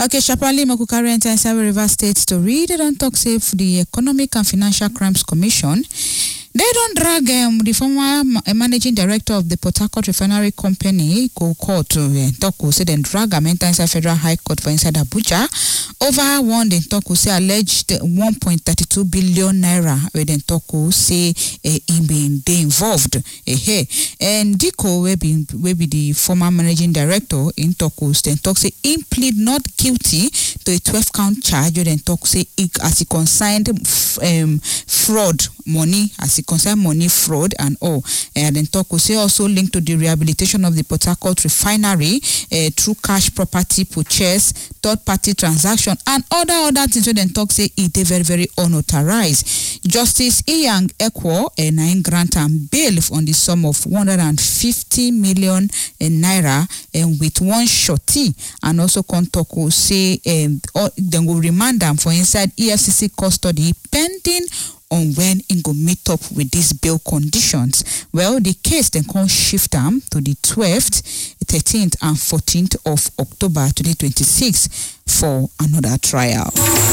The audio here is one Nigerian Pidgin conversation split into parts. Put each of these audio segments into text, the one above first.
Okay, Shapali Makukari and Seven River State to read it and talk safe the Economic and Financial Crimes Commission. They don't drag the former managing director of the Port Harcourt Refinery Company go court to talk say then drag inside Federal High Court for inside Abuja over one then talk say alleged 1.32 billion naira where then talk say him being involved and Diko will be the former managing director in Tokus then talk say him plead not guilty to a 12-count charge then talk say as he consigned fraud money as it concern money fraud and all and then talk say also linked to the rehabilitation of the Port Harcourt refinery through cash property purchase third-party transaction and other things so then talk say it very very unauthorized. Justice Iyang Ekwo and grant and bail on the sum of 150 million naira and with one shorty and also Kontoko say then will remand them for inside EFCC custody pending on when it go meet up with these bail conditions. Well, the case then can shift them to the 12th, 13th and 14th of October 2026 for another trial.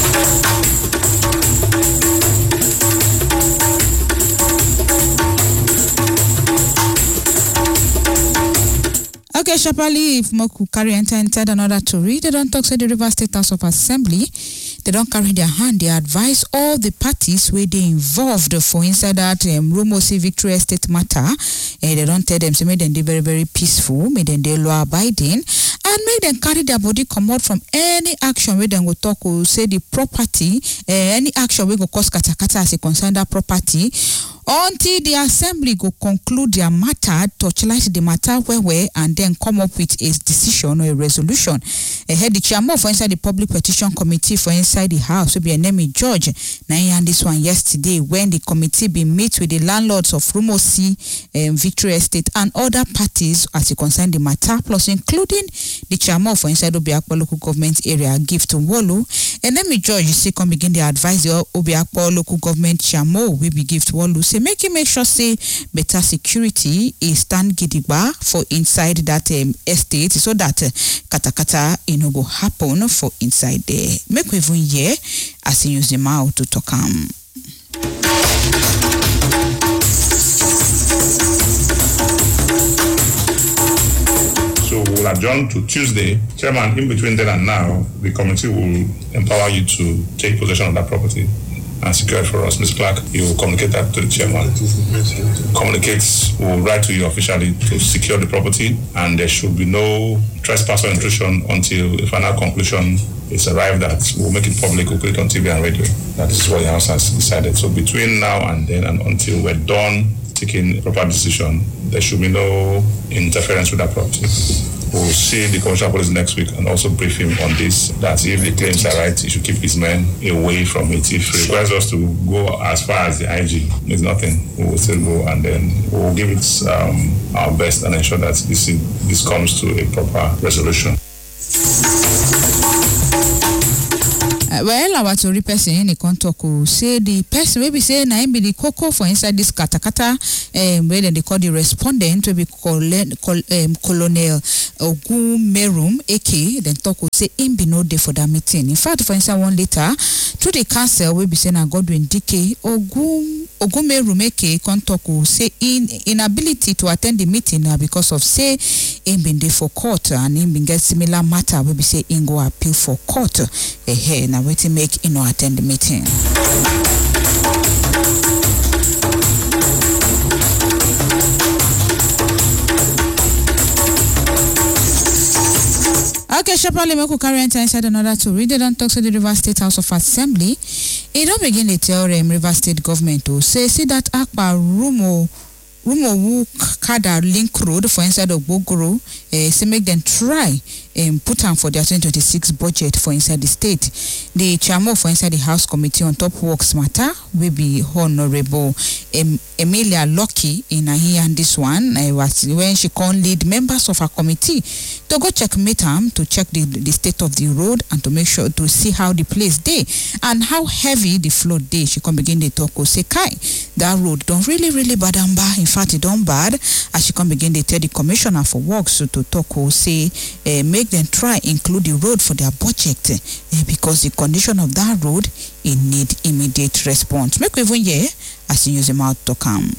Okay, Shapali, if Moku carry entered another to read, they don't talk to the River State House of Assembly. They don't carry their hand. They advise all the parties where they involved for inside that Rumosi Victory Estate matter. They don't tell them, so make them they very, very peaceful, make them they law abiding, and make them carry their body come out from any action where they go talk or say the property, any action where go cause katakata as a concern that property. Until the assembly go conclude their matter, torchlight the matter where and then come up with a decision or a resolution. Ahead the chairman for inside the public petition committee for inside the house will be a name George. Now and this one yesterday when the committee be meet with the landlords of Rumosi Victory Estate and other parties as it concern the matter, plus including the chairman for inside Obiakpo local government area give to Wolu. And name George you see come begin the advise the Obiakpo local government chairman will be give to Wolu. Say make sure say better security is stand gidigba for inside that estate so that katakata no go happen for inside there. Make we even hear as he use the mouth to talk So we'll adjourn to Tuesday. Chairman, in between then and now, the committee will empower you to take possession of that property and secure it for us. Ms. Clark, you will communicate that to the chairman. Communicates, will write to you officially to secure the property, and there should be no trespass or intrusion until the final conclusion is arrived at. We'll make it public, we'll put it on TV and radio. That is what the House has decided. So between now and then and until we're done taking a proper decision, there should be no interference with that property. We'll see the Commissioner of Police next week and also brief him on this, that if the claims are right, he should keep his men away from it. If he requires us to go as far as the IG, there's nothing. We will still go and then we'll give it our best and ensure that this comes to a proper resolution. Well, our Tory person in the contact say the person maybe say na him be the cocoa for inside this katakata where they call the respondent will be Colonel Ogumerum AK then talk say him be no day for that meeting. In fact, for instance, one later through the council will be saying Godwin DK Ogumerum AK contact say inability to attend the meeting because of say him been there for court and him been get similar matter will be say him go appeal for court. Now waiting make attend the meeting. Okay, Shapali Moko carry inside another to read it and talk to the River State House of Assembly. It don't begin to tell River State government to say that Akpa Rumo Kada Link Road for inside of Bogoro, say make them try put on for their 2026 budget for inside the state. The chairman for inside the House Committee on Top Works matter will be Honorable Emilia Lucky in here and this one was when she can lead members of her committee to go check metam to check the state of the road and to make sure to see how the place day and how heavy the flow day. She can begin the talk say Kai that road don't really bad and bad. In fact it don't bad as she can begin to tell the commissioner for works to talk say make make them try include the road for their budget because the condition of that road it need immediate response. Make we even hear as you use them out to come.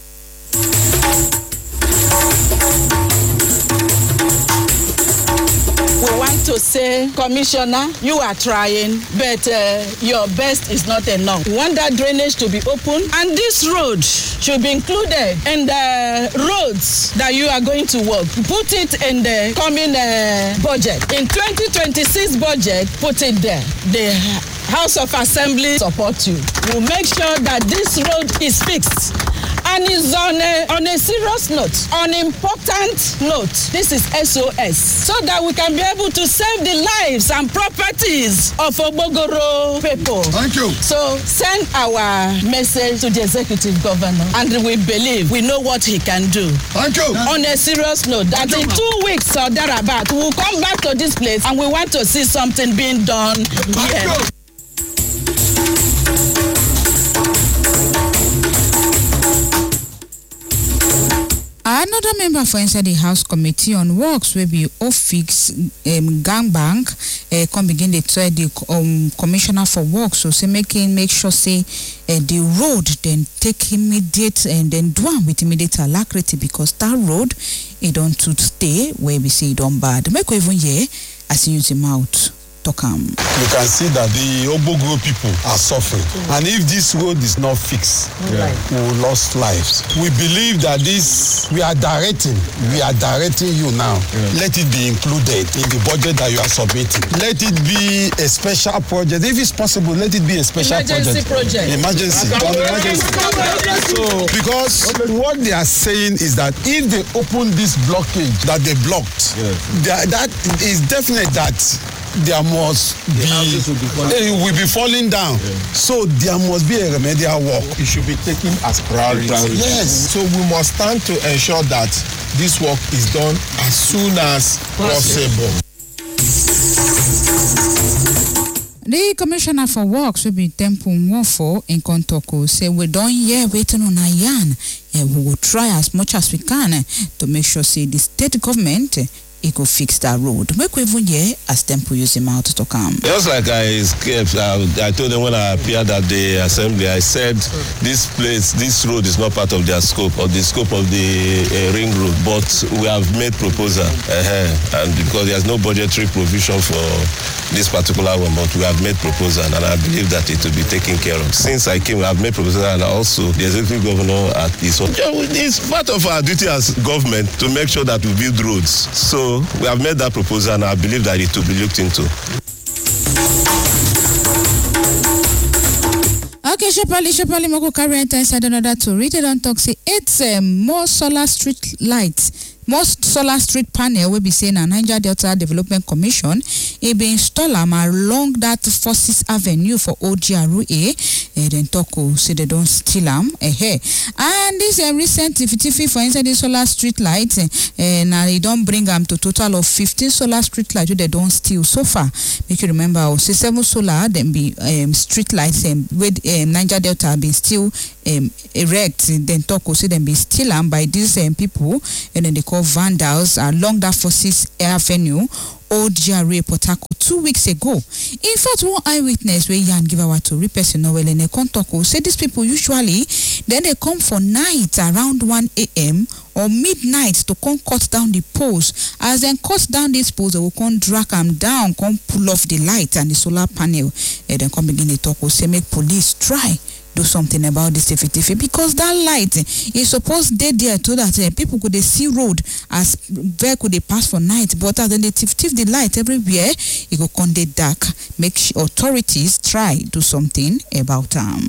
We want to say, Commissioner, you are trying, but your best is not enough. We want that drainage to be open, and this road should be included in the roads that you are going to work. Put it in the coming budget. In 2026 budget, put it there. The House of Assembly support you. We'll make sure that this road is fixed. And it's on a serious note, on important note. This is SOS, so that we can be able to save the lives and properties of Ogbogoro people. Thank you. So send our message to the executive governor, and we believe we know what he can do. Thank you. On a serious note, that in 2 weeks or thereabout, we'll come back to this place and we want to see something being done here. Another member for inside the House Committee on Works will be Ofix Gangbang come begin to tell the Commissioner for Works so say make sure say the road then take immediate and then do am with immediate alacrity because that road it don't to stay where we say it don't bad. Make we even hear as you use him out. You can see that the Ogbogoro people are suffering. And if this road is not fixed, we will lose lives. We believe that we are directing you now. Let it be included in the budget that you are submitting. Let it be a special project. If it's possible, let it be a special Emergency project. Emergency. So, because what they are saying is that if they open this blockage that they blocked, that is definite that there must it will be falling down. So there must be a remedial work. It should be taken as priority. Yes. So we must stand to ensure that this work is done as soon as possible. The Commissioner for Works will be Temple Mwofo in Kontoko say we don't hear waiting on a yarn. We will try as much as we can to make sure say the state government it could fix that road. Make we even hear as Temple use him out to come. Just like I told them when I appeared at the assembly, I said this road is not part of their scope or the scope of the ring road, but we have made proposal and because there's no budgetary provision for this particular one, but we have made proposal and I believe that it will be taken care of. Since I came, I have made proposal and also the executive governor at this. It's part of our duty as government to make sure that we build roads. So we have made that proposal and I believe that it will be looked into. Okay, Shepali Moko carry inside another to read it on talk say it's more solar street lights. Most solar street panel will be saying a Niger Delta Development Commission it be installed along that Forces Avenue for OGRA. Then Toko say they don't steal them. And this recent tiffy for inside the solar street lights now they don't bring them to total of 15 solar street lights they don't steal so far. Make you remember say 7 solar then be street lights with Niger Delta been still erect. Then Toko say them be steal them by these people and then they call vandals along that Forces Avenue Old GRA Port Harcourt 2 weeks ago. In fact, one eyewitness where Yan give our to person Noel and Kontoko said these people usually then they come for night around 1 a.m. or midnight to come cut down the poles. As then cut down these poles, they will come drag them down, come pull off the light and the solar panel. And then come begin to talk, say make police try do something about this tiffy because that light is supposed to there so that people could see road as vehicle they pass for night, but as then they tiff the light everywhere, it go come dey dark. Make authorities try do something about them.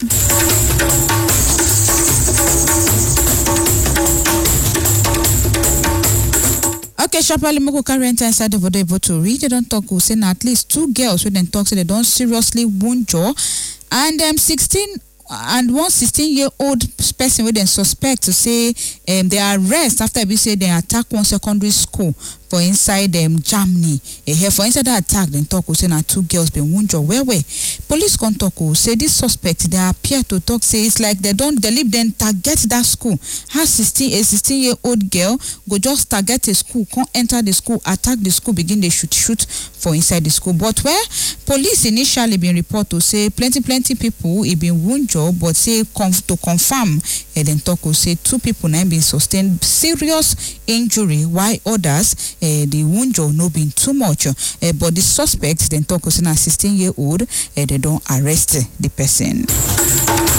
Okay, Shapali Moko current inside of able to read. They don't talk. Who say at least 2 girls who then talk say they don't seriously wound jaw, and 16 and one 16-year-old person with them suspect to say they arrest after we say they attack one secondary school for inside Germany. Here for inside that attack, then talk say na 2 girls been wounded where. Police contact say this suspect they appear to talk say it's like they leave them target that school. How 16-year-old girl go just target a school, come enter the school, attack the school, begin they shoot for inside the school. But where police initially been report to say plenty people been wounded, but say to confirm then talk say 2 people now been sustained serious injury, while others the wounded no been too much. But the suspect then talk say na 16-year-old they don't arrest the person.